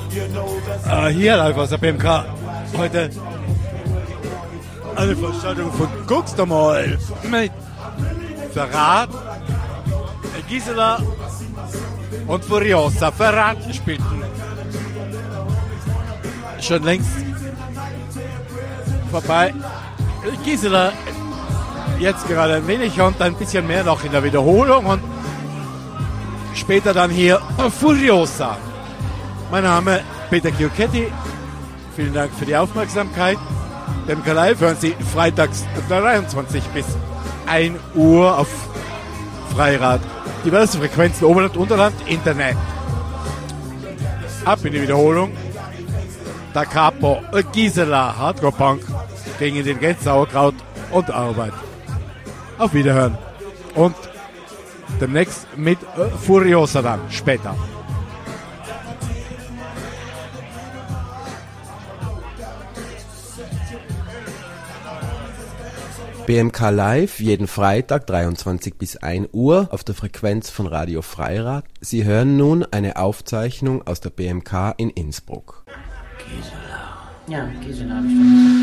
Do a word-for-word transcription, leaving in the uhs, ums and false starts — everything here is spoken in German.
Äh, hier live aus der B M K. Heute eine Veranstaltung von Guckst du mal mit Verrat, Gisela und Furiosa. Verrat spielten schon längst vorbei. Gisela jetzt gerade ein wenig und ein bisschen mehr noch in der Wiederholung und später dann hier Furiosa. Mein Name Peter Chiocchetti. Vielen Dank für die Aufmerksamkeit. B M K Live hören Sie freitags dreiundzwanzig bis ein Uhr auf Freirad. Diverse Frequenzen, Oberland, Unterland, Internet. Ab in die Wiederholung. Da Capo, Gisela, Hardcore Punk gegen Intelligenz, Sauerkraut und Arbeit. Auf Wiederhören. Und demnächst mit Furiosa dann, später. B M K Live, jeden Freitag dreiundzwanzig bis ein Uhr auf der Frequenz von Radio Freirad. Sie hören nun eine Aufzeichnung aus der B M K in Innsbruck. Gisela. Ja, Gisela habe ich schon gesagt.